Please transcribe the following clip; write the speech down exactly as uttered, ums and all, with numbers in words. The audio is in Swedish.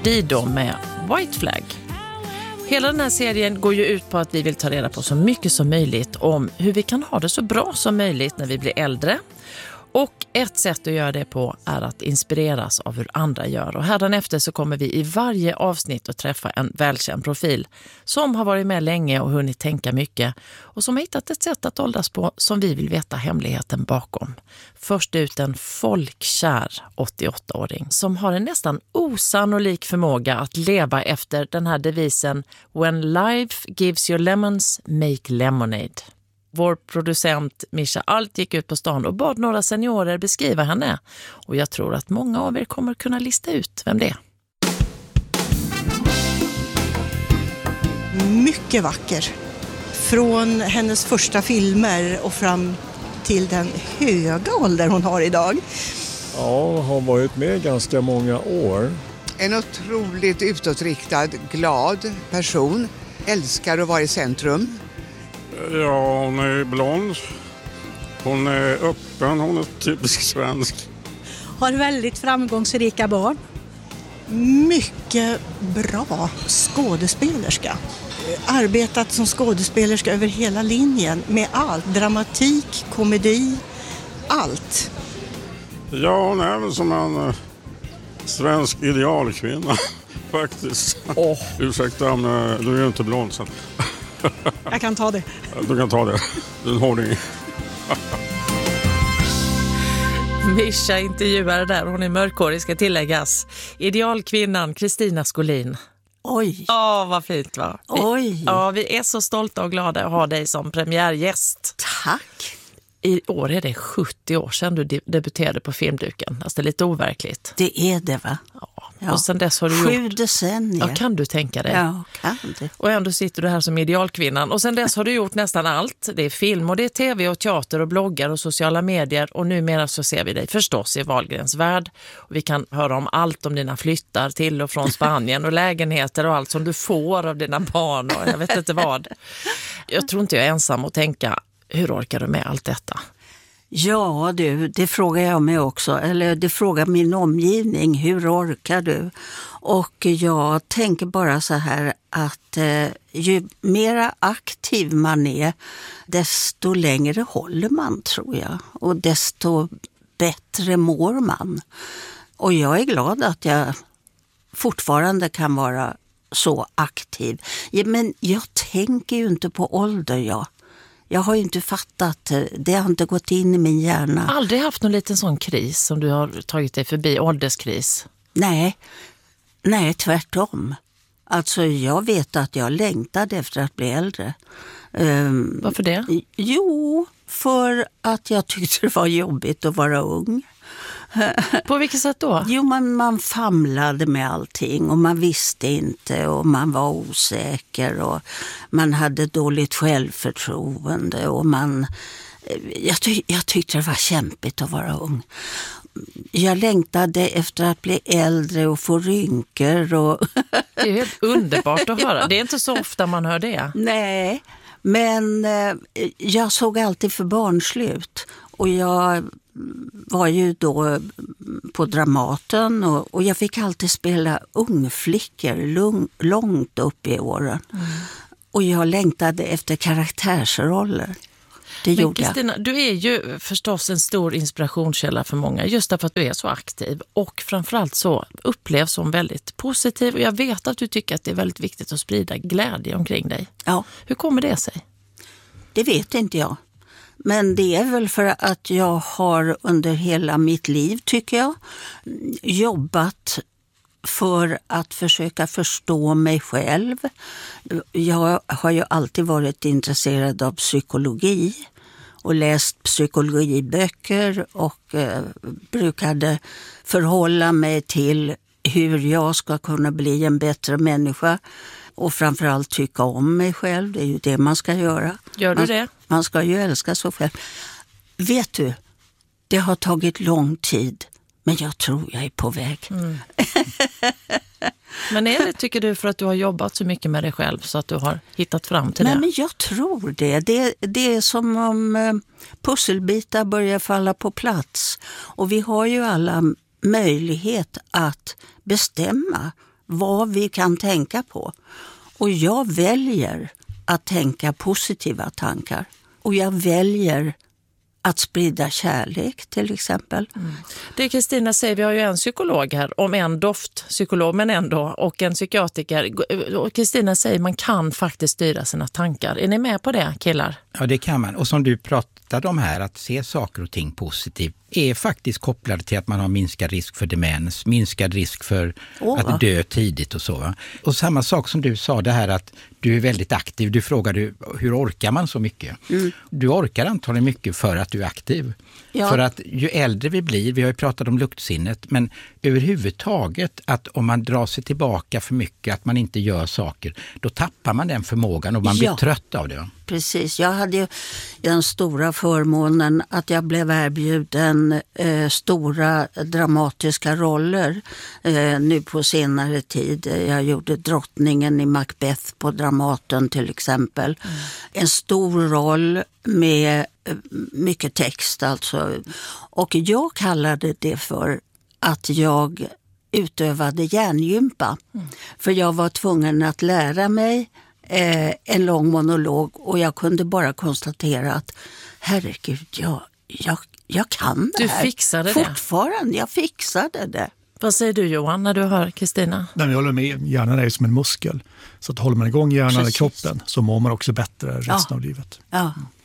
Dido med White Flag. Hela den här serien går ju ut på att vi vill ta reda på så mycket som möjligt om hur vi kan ha det så bra som möjligt när vi blir äldre. Och ett sätt att göra det på är att inspireras av hur andra gör. Och hädanefter så kommer vi i varje avsnitt att träffa en välkänd profil som har varit med länge och hunnit tänka mycket och som har hittat ett sätt att åldras på som vi vill veta hemligheten bakom. Först ut en folkkär åttioåttaåring som har en nästan osannolik förmåga att leva efter den här devisen When life gives you lemons, make lemonade. Vår producent Mischa Alt gick ut på stan och bad några seniorer beskriva henne. Och jag tror att många av er kommer kunna lista ut vem det är. Mycket vacker. Från hennes första filmer och fram till den höga ålder hon har idag. Ja, har varit med ganska många år. En otroligt utåtriktad, glad person. Älskar att vara i centrum. Ja, hon är blond. Hon är öppen, hon är typisk svensk. Har väldigt framgångsrika barn. Mycket bra skådespelerska. Arbetat som skådespelerska över hela linjen med allt. Dramatik, komedi, allt. Ja, hon är väl som en uh, svensk idealkvinna, faktiskt. Oh. Ursäkta, men du är ju inte blond så. Jag kan ta det. Du kan ta det. Du är en hårding. Mischa intervjuare där, hon är mörkhårig ska tilläggas. Idealkvinnan Kristina Skolin. Oj. Åh, vad fint va? Vi, Oj. Ja, vi är så stolta och glada att ha dig som premiärgäst. Tack. I år är det sjuttio år sedan du debuterade på filmduken. Alltså det är lite overkligt. Det är det va? Ja. Ja. Och sen dess har du Sju gjort... decennier. Ja, kan du tänka dig? Ja, kan det. Och ändå sitter du här som idealkvinnan. Och sen dess har du gjort nästan allt. Det är film och det är tv och teater och bloggar och sociala medier. Och numera så ser vi dig förstås i Wahlgrens värld. Och vi kan höra om allt om dina flyttar till och från Spanien och lägenheter och allt som du får av dina barn och jag vet inte vad. Jag tror inte jag är ensam att tänka, hur orkar du med allt detta? Ja du, det frågar jag mig också. Eller det frågar min omgivning. Hur orkar du? Och jag tänker bara så här att eh, ju mera aktiv man är, desto längre håller man tror jag. Och desto bättre mår man. Och jag är glad att jag fortfarande kan vara så aktiv. Ja, men jag tänker ju inte på ålder jag. Jag har ju inte fattat, det har inte gått in i min hjärna. Aldrig haft någon liten sån kris som du har tagit dig förbi, ålderskris? Nej, nej tvärtom. Alltså jag vet att jag längtade efter att bli äldre. Um, Varför det? Jo, för att jag tyckte det var jobbigt att vara ung. På vilket sätt då? Jo, man, man famlade med allting och man visste inte och man var osäker och man hade dåligt självförtroende och man... Jag, ty, jag tyckte det var kämpigt att vara ung. Jag längtade efter att bli äldre och få rynkor. Och det är helt underbart att höra. Det är inte så ofta man hör det. Nej, men eh, jag såg alltid för barnslut. Och jag var ju då på Dramaten och, och jag fick alltid spela ungflickor lång, långt upp i åren. Mm. Och jag längtade efter karaktärsroller. Det Men gjorde Kristina, jag. du är ju förstås en stor inspirationskälla för många just därför att du är så aktiv och framförallt så upplevs som väldigt positiv. Och jag vet att du tycker att det är väldigt viktigt att sprida glädje omkring dig. Ja. Hur kommer det sig? Det vet inte jag. Men det är väl för att jag har under hela mitt liv, tycker jag, jobbat för att försöka förstå mig själv. Jag har ju alltid varit intresserad av psykologi och läst psykologiböcker och eh, brukade förhålla mig till hur jag ska kunna bli en bättre människa och framförallt tycka om mig själv. Det är ju det man ska göra. Gör du man, det? Man ska ju älska sig själv. Vet du, det har tagit lång tid, men jag tror jag är på väg. Mm. Men är det, tycker du, för att du har jobbat så mycket med dig själv så att du har hittat fram till Nej, det? Men jag tror det. det. Det är som om eh, pusselbitar börjar falla på plats. Och vi har ju alla möjlighet att bestämma vad vi kan tänka på. Och jag väljer att tänka positiva tankar. Och jag väljer att sprida kärlek till exempel. Mm. Det Kristina säger, vi har ju en psykolog här, om en doftpsykolog men ändå, och en psykiatriker. Och Kristina säger man kan faktiskt styra sina tankar. Är ni med på det, killar? Ja, det kan man. Och som du pratade om här, att se saker och ting positivt är faktiskt kopplade till att man har minskad risk för demens, minskad risk för oh. att dö tidigt och så. Va? Och samma sak som du sa, det här att du är väldigt aktiv. Du frågade hur orkar man så mycket? Mm. Du orkar antagligen mycket för att du är aktiv. Ja. För att ju äldre vi blir, vi har ju pratat om luktsinnet, men överhuvudtaget att om man drar sig tillbaka för mycket, att man inte gör saker, då tappar man den förmågan och man blir ja. trött av det. Precis, jag hade ju den stora förmånen att jag blev erbjuden eh, stora dramatiska roller eh, nu på senare tid. Jag gjorde drottningen i Macbeth på Dramaten till exempel. Mm. En stor roll med eh, mycket text alltså. Och jag kallade det för att jag utövade hjärngympa. Mm. För jag var tvungen att lära mig Eh, en lång monolog och jag kunde bara konstatera att herregud, jag, jag, jag kan det du här. Fixade det. Fortfarande, jag fixade det. Vad säger du Johan när du hör Kristina? Jag håller med, hjärnan är ju som en muskel. Så att håller man igång hjärnan i kroppen så mår man också bättre resten ja. av livet. Ja.